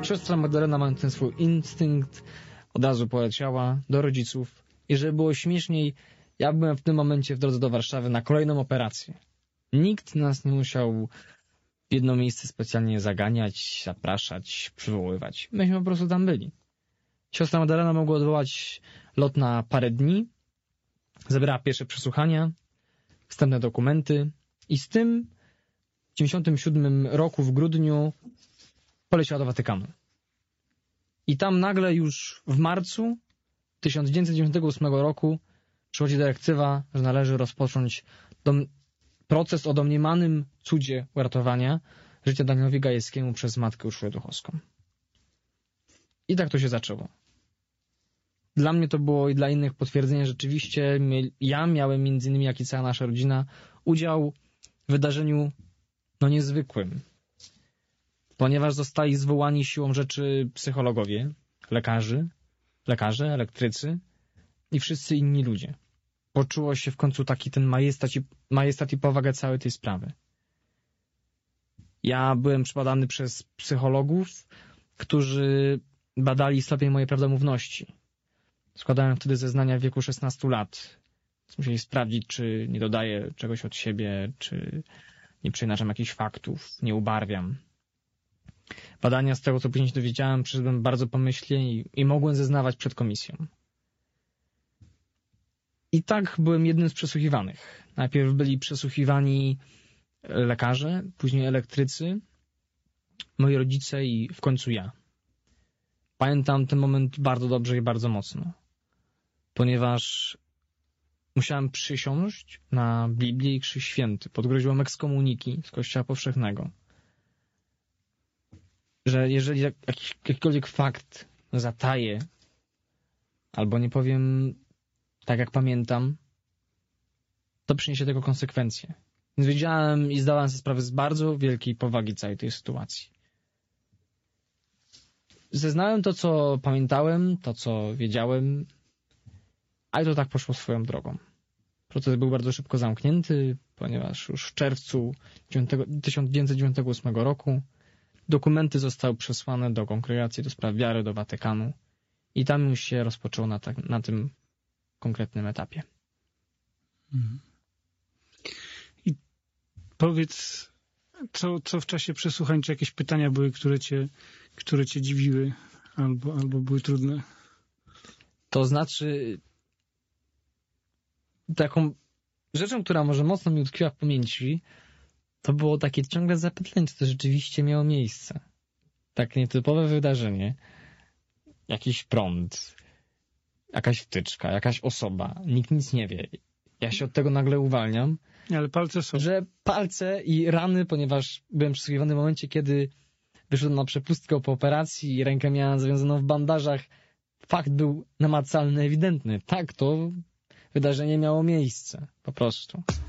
Siostra Magdalena, mając ten swój instynkt, od razu poleciała do rodziców i żeby było śmieszniej, ja byłem w tym momencie w drodze do Warszawy na kolejną operację. Nikt nas nie musiał w jedno miejsce specjalnie zaganiać, zapraszać, przywoływać. Myśmy po prostu tam byli. Siostra Magdalena mogła odwołać lot na parę dni, zebrała pierwsze przesłuchania, wstępne dokumenty i z tym w 1997 roku w grudniu poleciała do Watykanu. I tam nagle już w marcu 1998 roku przychodzi dyrektywa, że należy rozpocząć proces o domniemanym cudzie uratowania życia Danielowi Gajewskiemu przez matkę Urszulę Duchowską. I tak to się zaczęło. Dla mnie to było i dla innych potwierdzenie, że rzeczywiście ja miałem między innymi, jak i cała nasza rodzina, udział w wydarzeniu niezwykłym. Ponieważ zostali zwołani siłą rzeczy psychologowie, lekarze, elektrycy i wszyscy inni ludzie. Poczuło się w końcu taki ten majestat i powagę całej tej sprawy. Ja byłem przebadany przez psychologów, którzy badali stopień mojej prawdomówności. Składałem wtedy zeznania w wieku 16 lat. Musieli sprawdzić, czy nie dodaję czegoś od siebie, czy nie przeinaczam jakichś faktów, nie ubarwiam. Badania, z tego co później się dowiedziałem, przeszedłem bardzo pomyślnie i mogłem zeznawać przed komisją. I tak byłem jednym z przesłuchiwanych. Najpierw byli przesłuchiwani lekarze, później elektrycy, moi rodzice i w końcu ja. Pamiętam ten moment bardzo dobrze i bardzo mocno, ponieważ musiałem przysiąść na Biblię i Krzyż Święty pod groźbą ekskomuniki z Kościoła Powszechnego, że jeżeli jakikolwiek fakt zataję albo nie powiem tak, jak pamiętam, to przyniesie tego konsekwencje. Więc wiedziałem i zdałem sobie sprawę z bardzo wielkiej powagi całej tej sytuacji. Zeznałem to, co pamiętałem, to, co wiedziałem, ale to tak poszło swoją drogą. Proces był bardzo szybko zamknięty, ponieważ już w czerwcu 1998 roku dokumenty zostały przesłane do Kongregacji do Spraw Wiary, do Watykanu i tam już się rozpoczęło na tym konkretnym etapie. I powiedz, co w czasie przesłuchań, czy jakieś pytania były, które cię dziwiły albo były trudne? To znaczy, taką rzeczą, która może mocno mi utkwiła w pamięci, to było takie ciągłe zapytanie, czy to rzeczywiście miało miejsce. Tak nietypowe wydarzenie, jakiś prąd, jakaś wtyczka, jakaś osoba, nikt nic nie wie. Ja się od tego nagle uwalniam. Ale palce są. Że palce i rany, ponieważ byłem przesłuchiwany w momencie, kiedy wyszedłem na przepustkę po operacji i rękę miałem zawiązaną w bandażach. Fakt był namacalny, ewidentny. Tak, to wydarzenie miało miejsce. Po prostu.